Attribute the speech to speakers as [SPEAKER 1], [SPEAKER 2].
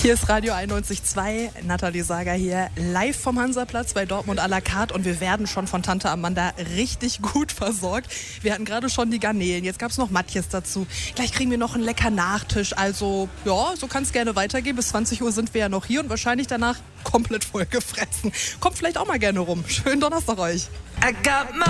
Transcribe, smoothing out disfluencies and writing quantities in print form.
[SPEAKER 1] Hier ist Radio 91.2, Nathalie Sager hier, live vom Hansaplatz bei Dortmund à la carte und wir werden schon von Tante Amanda richtig gut versorgt. Wir hatten gerade schon die Garnelen, jetzt gab es noch Matjes dazu. Gleich kriegen wir noch einen lecker Nachtisch, also ja, so kann es gerne weitergehen. Bis 20 Uhr sind wir ja noch hier und wahrscheinlich danach komplett voll gefressen. Kommt vielleicht auch mal gerne rum. Schönen Donnerstag euch.